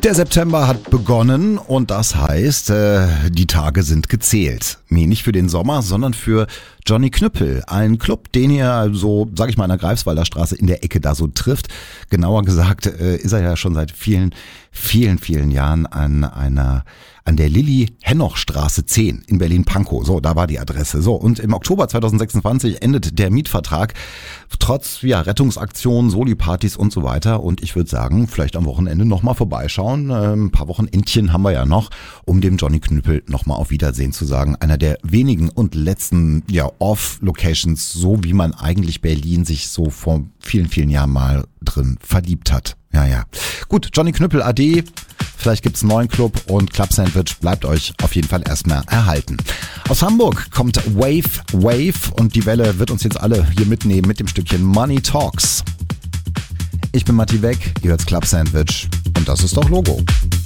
Der September hat begonnen und das heißt, die Tage sind gezählt. Nee, nicht für den Sommer, sondern für Johnny Knüppel. Ein Club, den ihr so, sag ich mal, an der Greifswalder Straße in der Ecke da so trifft. Genauer gesagt ist er ja schon seit vielen Jahren an der Lilli-Henoch-Straße 10 in Berlin-Pankow. So, da war die Adresse. So, und im Oktober 2026 endet der Mietvertrag. Trotz Rettungsaktionen, Soli-Partys und so weiter. Und ich würde sagen, vielleicht am Wochenende nochmal vorbeischauen. Ein paar Wochenendchen haben wir ja noch, um dem Johnny Knüppel nochmal auf Wiedersehen zu sagen. Einer der wenigen und letzten Off-Locations, so wie man eigentlich Berlin sich so vor vielen Jahren mal drin verliebt hat. Ja. Gut, Johnny Knüppel AD. Vielleicht gibt's einen neuen Club und Club Sandwich bleibt euch auf jeden Fall erstmal erhalten. Aus Hamburg kommt Wave und die Welle wird uns jetzt alle hier mitnehmen mit dem Stückchen Money Talks. Ich bin Matti Beck, ihr hört's Club Sandwich und das ist doch Logo.